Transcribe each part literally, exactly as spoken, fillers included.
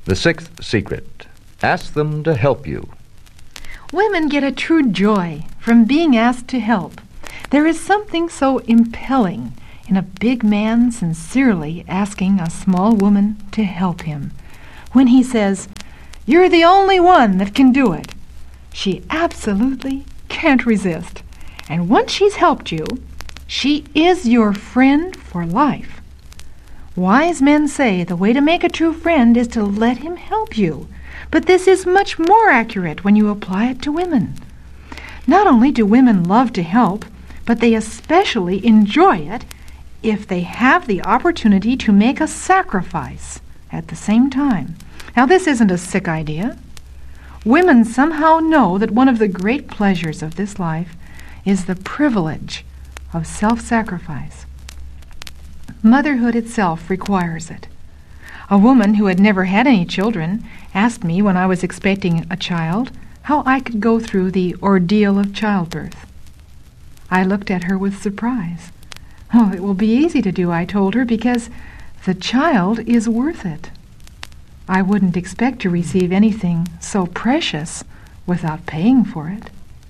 The sixth secret. Ask them to help you. Women get a true joy from being asked to help. There is something so impelling in a big man sincerely asking a small woman to help him. When he says, "You're the only one that can do it," she absolutely can't resist. And once she's helped you, she is your friend for life. Wise men say the way to make a true friend is to let him help you. But this is much more accurate when you apply it to women. Not only do women love to help, but they especially enjoy it if they have the opportunity to make a sacrifice at the same time. Now, this isn't a sick idea. Women somehow know that one of the great pleasures of this life is the privilege of self-sacrifice. Motherhood itself requires it. A woman who had never had any children asked me when I was expecting a child how I could go through the ordeal of childbirth. I looked at her with surprise. "Oh, it will be easy to do," I told her, "because the child is worth it. I wouldn't expect to receive anything so precious without paying for it."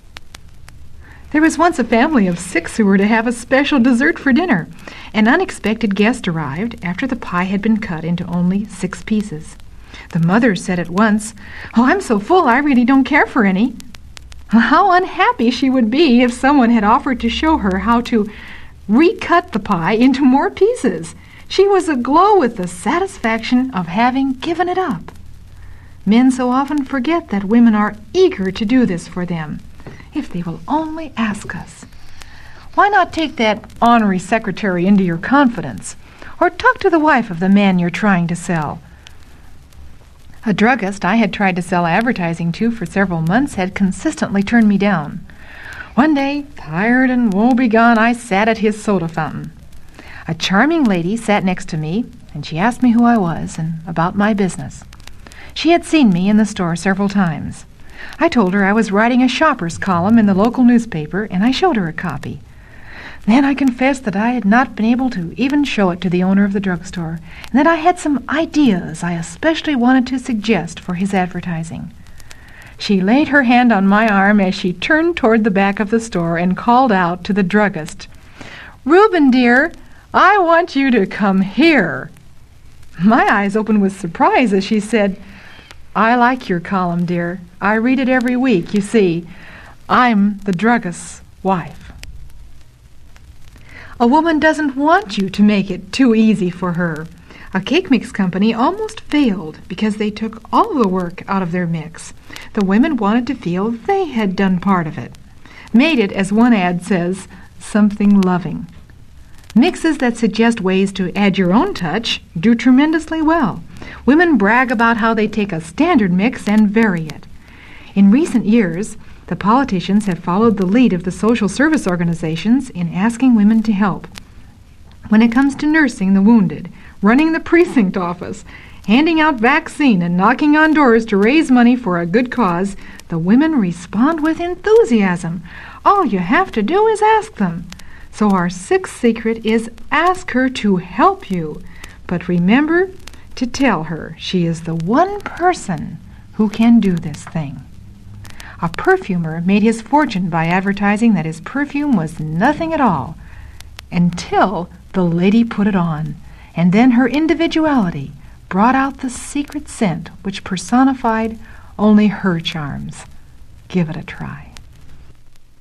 There was once a family of six who were to have a special dessert for dinner. An unexpected guest arrived after the pie had been cut into only six pieces. The mother said at once, "Oh, I'm so full I really don't care for any." How unhappy she would be if someone had offered to show her how to recut the pie into more pieces. She was aglow with the satisfaction of having given it up. Men so often forget that women are eager to do this for them, if they will only ask us. Why not take that ornery secretary into your confidence, or talk to the wife of the man you're trying to sell? A druggist I had tried to sell advertising to for several months had consistently turned me down. One day, tired and woebegone, I sat at his soda fountain. A charming lady sat next to me, and she asked me who I was and about my business. She had seen me in the store several times. I told her I was writing a shopper's column in the local newspaper, and I showed her a copy. Then I confessed that I had not been able to even show it to the owner of the drugstore, and that I had some ideas I especially wanted to suggest for his advertising. She laid her hand on my arm as she turned toward the back of the store and called out to the druggist, "Reuben, dear, I want you to come here." My eyes opened with surprise as she said, "I like your column, dear. I read it every week. You see, I'm the druggist's wife." A woman doesn't want you to make it too easy for her. A cake mix company almost failed because they took all the work out of their mix. The women wanted to feel they had done part of it. Made it, as one ad says, something loving. Mixes that suggest ways to add your own touch do tremendously well. Women brag about how they take a standard mix and vary it. In recent years, the politicians have followed the lead of the social service organizations in asking women to help. When it comes to nursing the wounded, running the precinct office, handing out vaccine, and knocking on doors to raise money for a good cause, the women respond with enthusiasm. All you have to do is ask them. So our sixth secret is ask her to help you. But remember to tell her she is the one person who can do this thing. A perfumer made his fortune by advertising that his perfume was nothing at all until the lady put it on, and then her individuality brought out the secret scent which personified only her charms. Give it a try.